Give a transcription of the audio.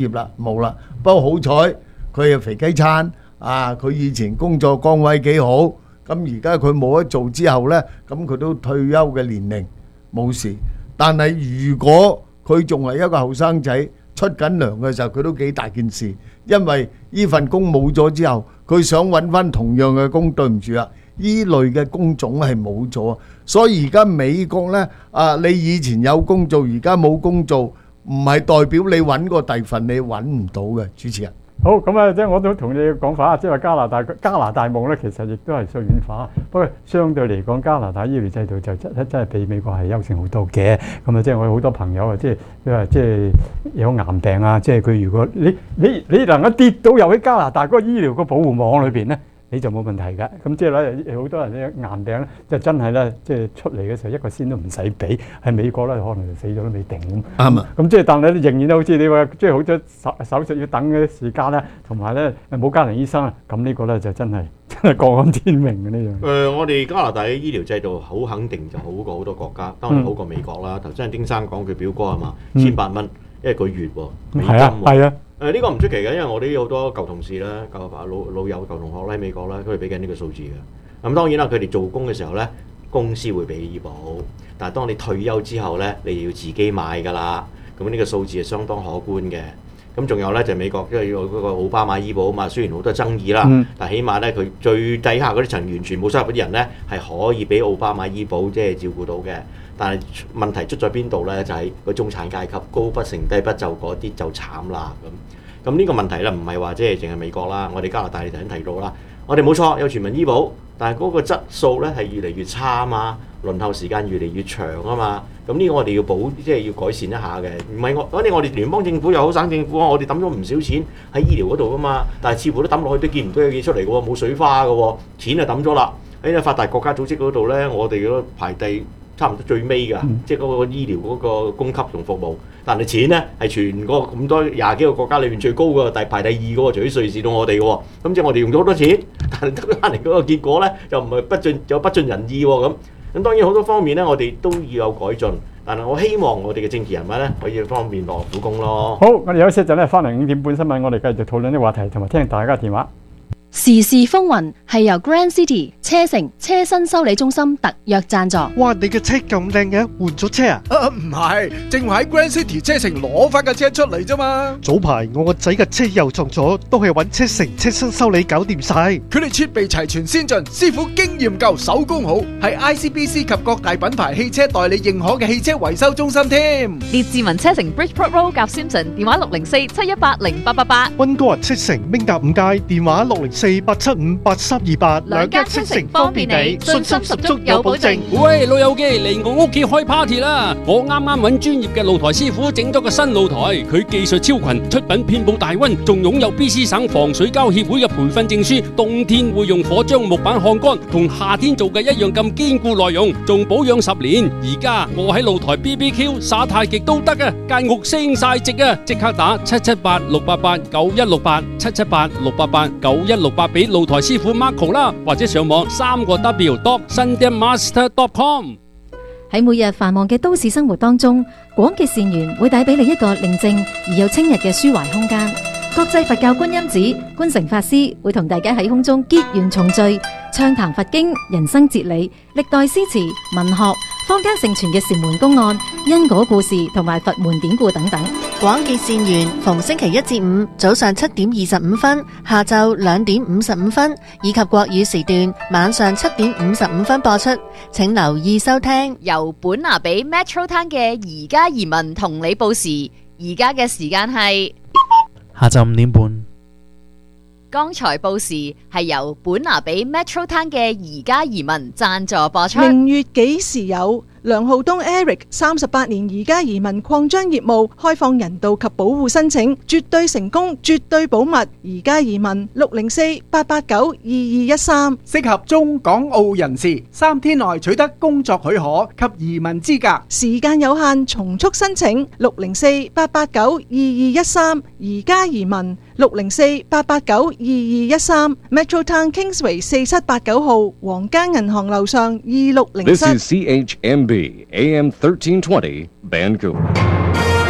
業啦，冇啦。不過好彩佢係肥雞餐啊！佢以前工作崗位幾好，咁而家佢冇得做之後呢，咁佢都退休嘅年齡冇事。但係如果佢仲係一個後生仔出緊糧嘅時候，佢都幾大件事，因為呢份工冇咗之後，佢想揾翻同樣嘅工，對唔住啊，呢類嘅工種係冇咗，所以而家美國呢，你以前有工做，而家冇工做，唔係代表你揾個第份你揾唔到嘅，主持人。 好咁啊！即係我都同你嘅講法，即係話加拿大夢咧，其實亦都係碎片化。不過相對嚟講，加拿大醫療制度就真係比美國係優勝好多嘅。咁啊，即係我好多朋友啊，即係有癌病啊，即係佢如果你能夠跌到入喺加拿大嗰個醫療個保護網裏邊咧，你就冇問題㗎。咁即係咧，好多人咧癌病咧，就真係咧，即係出嚟嘅時候一個仙都唔使俾。喺美國咧，可能就死咗都未定咁。啱啊！咁即係但係仍然好似你話，即係好多手術要等嘅時間咧，同埋咧冇家庭醫生啊，咁呢個咧就真係過安天命嘅呢樣。 我哋加拿大嘅醫療制度好肯定就好過好多國家，當然好過美國啦。頭先丁生講佢表哥係嘛，1800蚊一個月喎，美金喎。係啊。呢個唔出奇嘅，因為我哋好多舊同事啦、老友、舊同學咧喺美國啦，佢哋俾緊呢個數字嘅。咁當然啦，佢哋做工嘅時候咧，公司會俾醫保，但係當你退休之後咧，你要自己買㗎啦。咁呢個數字係相當可觀嘅。咁仲有咧就係美國，因為有嗰個奧巴馬醫保啊嘛，雖然好多爭議啦，但係起碼咧佢最底下嗰啲層完全冇收入嗰啲人咧係可以俾奧巴馬醫保即係照顧到嘅。但係問題出在邊度咧？就係個中產階級高不成低不就嗰啲就慘啦咁呢個問題咧唔係話即係淨係美國啦，我哋加拿大你頭先提到啦，我哋冇錯有全民醫保，但係嗰個質素咧係越嚟越差啊嘛，輪候時間越嚟越長啊嘛，咁呢個我哋要即係要改善一下嘅，唔係我哋聯邦政府又好省政府啊，我哋抌咗唔少錢喺醫療嗰度啊嘛，但係似乎都抌落去都見唔到有嘢出嚟嘅喎，冇水花嘅喎，錢就抌咗啦，喺發達國家組織嗰度咧，我哋嗰排第差唔多最尾㗎，即係嗰個醫療嗰個供給同服務。但係錢咧係全個咁多20幾個國家裏面最高嘅，排第2嗰個，除咗瑞士到我哋嘅喎。咁即係我哋用咗好多錢，但係得翻嚟嗰個結果咧，又唔係不盡人意喎咁當然好多方面咧，我哋都要有改進。但係我希望我哋嘅政治人物咧，可以方面落苦功咯。 好，我哋休息一陣咧，翻嚟5點半新聞，我哋繼續討論啲話題，同埋聽大家電話。 時事風雲係由 Grand City 車城車身修理中心特約贊助。 哇！你嘅車咁靚嘅，換咗車啊？ 唔係，正話喺 Grand City 車城攞翻架車出嚟啫嘛。 早排我個仔嘅車又撞咗，都係揾車城車身修理搞掂晒。 佢哋設備齊全先進，師傅經驗夠，手工好，係 ICBC 及各大品牌汽車代理認可嘅汽車維修中心添。 列治文車城 Bridgeport Road 夾 Simpson， 電話604-718-0888。 溫哥華車城明達5街，電話604-875-8328。 兩家車城方便你，信心十足有保證。 喂，老友記嚟我屋企開 party 啦！我啱啱揾專業嘅露台師傅整咗個新露台，佢技術超群，出品遍佈大溫，仲擁有 BC 省防水膠協會嘅培訓證書。冬天會用火將木板烘乾，同夏天做嘅一樣咁堅固耐用，仲保養10年。而家我喺露台 BBQ 耍太極都得啊！間屋升晒值啊！即刻打778-688-9168 778-688-9168俾露台師傅 Marco 啦，或者上網3w.sundammaster.com。 喺每日繁忙嘅都市生活當中，廣結善緣會帶俾你一個寧靜而又清逸嘅抒懷空間。國際佛教觀音寺觀誠法師會同大家喺空中結緣重聚，暢談佛經、人生哲理、歷代詩詞、文學、坊間盛傳嘅禪門公案、因果故事同埋佛門典故等等。 廣結善緣，逢星期1至5早上7點25分，下晝2點55分，以及國語時段晚上7點55分播出，請留意收聽。 由本拿比 Metro Town 嘅而家移民同你報時，而家嘅時間係下晝5點半。 剛才報時係由本拿比 Metro Town 嘅而家移民贊助播出。 明月幾時有？梁浩東 Eric 38年而家移民擴張業務，開放人道及保護申請，絕對成功，絕對保密。而家移民604-889-2213， 適合中港澳人士，3天內取得工作許可及移民資格， 時間有限，從速申請。604-889-2213，而家移民604-889-2213 Metro Town Kingsway 4789號，皇家銀行樓上2607。 This is CHMB AM 1320 Vancouver.